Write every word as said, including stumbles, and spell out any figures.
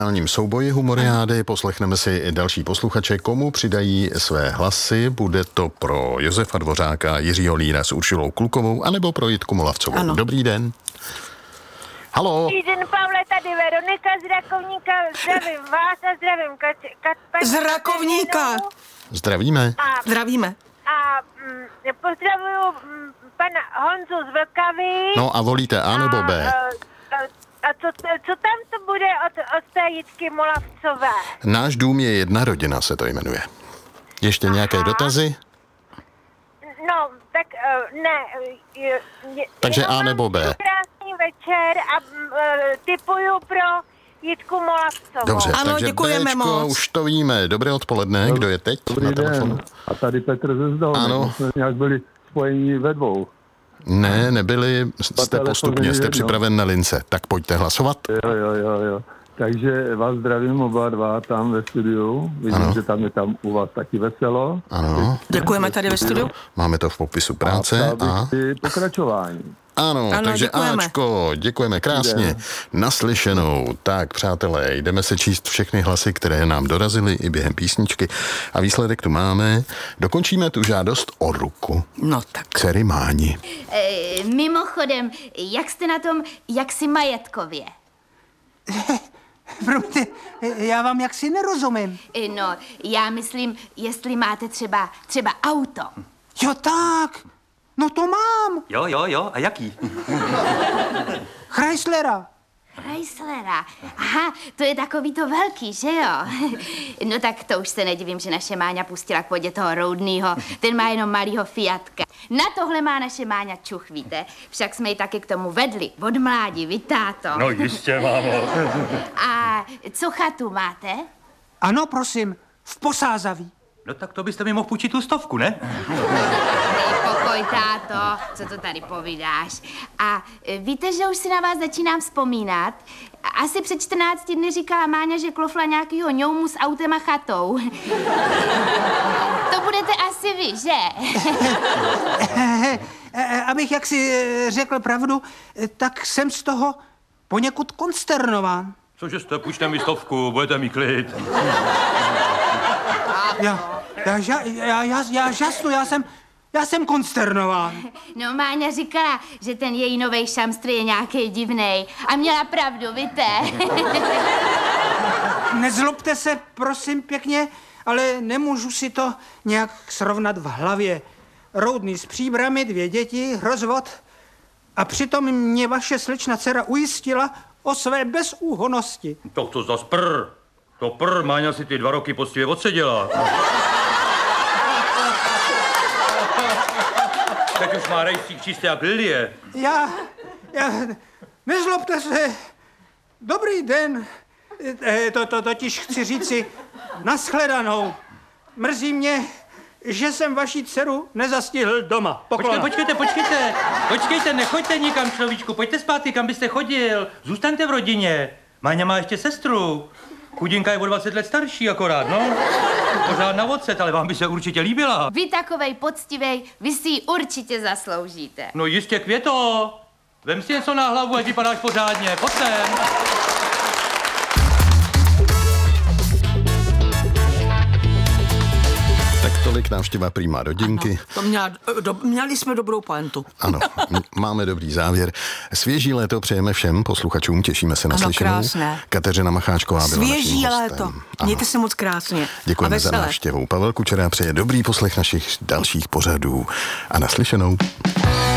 V souboji humoriády poslechneme si i další posluchače, komu přidají své hlasy. Bude to pro Josefa Dvořáka, Jiřího Líra s Uršulou Klukovou, anebo pro Jitku Molavcovou. Ano. Dobrý den. Haló. Dobrý den, Pavle, tady Veronika z Rakovníka. Zdravím vás a zdravím Kat, Kat, paní z Rakovníka. Zdravíme. A, Zdravíme. A mm, pozdravuju mm, pana Honzu z Vlkavy. No a volíte A nebo B? A, a, a co, co tam to bude od, od té Jitky Molavcové? Náš dům je jedna rodina, se to jmenuje. Ještě Aha. nějaké dotazy? No, tak uh, ne. Je, je, Takže A nebo B. Krásný večer a uh, tipuju pro Jitku Molavcovou. Dobře, ano, takže děkujeme Bčko, moc. už to víme. Dobré odpoledne, No, kdo je teď dobrý na telefonu? Den. A tady Petr ze Zdolny. Ano. Jsme nějak byli spojení ve dvou. Ne, nebyli, jste postupně, jste připraven na lince. Tak pojďte hlasovat. Jo, jo, jo, jo. Takže vás zdravím oba dva tam ve studiu. Vidím, Ano. že tam je tam u vás taky veselo. Ano, Děkujeme tady ve studiu. máme to v popisu práce. A, A... a... pokračování. Ano, Ano, takže děkujeme. Ačko, děkujeme krásně. Jdeme. Naslyšenou. Tak, přátelé, jdeme se číst všechny hlasy, které nám dorazily i během písničky. A výsledek tu máme. Dokončíme tu žádost o ruku. No tak. Dcery Máni. E, mimochodem, jak jste na tom, jak si majetkově? Promiňte, já vám jaksi nerozumím. E, no, já myslím, jestli máte třeba, třeba auto. Jo tak, no to mám. Jo, jo, jo, a jaký? Chryslera. Chryslera. Aha, to je takový to velký, že jo? No tak to už se nedivím, že naše Máňa pustila k vodě toho Roudnýho. Ten má jenom malýho Fiatka. Na tohle má naše Máňa čuch, víte? Však jsme ji taky k tomu vedli. Od mládí, vy táto. No jistě, mámo. A co chatu máte? Ano, prosím, v Posázaví. No tak to byste mi mohl půjčit tu stovku, ne? Dej pokoj, táto, co to tady povídáš. A e, víte, že už si na vás začínám vzpomínat? Asi před čtrnácti dny říkala Máňa, že klofla nějakýho ňoumu s autem a chatou. To budete asi vy, že? Abych jaksi eh, řekl pravdu, eh, tak jsem z toho poněkud konsternován. Cože jste, půjčte mi stovku, budete mít klid. Já, já, já, já, já, já žasnu, já jsem, já jsem konsternován. No, Máňa říkala, že ten její novej šamstr je nějaký divnej. A měla pravdu, víte? Nezlobte se, prosím pěkně, ale nemůžu si to nějak srovnat v hlavě. Roudný s příbrami, dvě děti, rozvod. A přitom mě vaše slečna dcera ujistila o své bezúhonnosti. To to zas prr. To prr, Máňa si ty dva roky poctivě odseděla. Teď už má rejstřík čistý jak lilie. Já, já, nezlobte se. Dobrý den. E, to, to totiž chci říci nashledanou. Mrzí mě, že jsem vaši dceru nezastihl doma. Poklona. Počkejte, počkejte, počkejte. Počkejte, nechoďte nikam, človíčku. Pojďte zpátky, kam byste chodil. Zůstaňte v rodině. Máňa má ještě sestru. Chudinka je o dvacet let starší akorát, no. Pořád na ocet, ale vám by se určitě líbila. Vy takovej poctivej, vy si ji určitě zasloužíte. No jistě, Květo. Vem si něco na hlavu, ať vypadáš pořádně. Pojď sem. Tak tolik návštěva prima rodinky. To měla, do, měli jsme dobrou pointu. Ano, m- máme dobrý závěr. Svěží léto přejeme všem posluchačům, těšíme se na Ano, slyšenou. krásné. Kateřina Macháčková byla Svěží naším léto. hostem. Mějte Ano. se moc krásně. Děkujeme a za veselé. návštěvu. Pavel Kučera přeje dobrý poslech našich dalších pořadů a naslyšenou.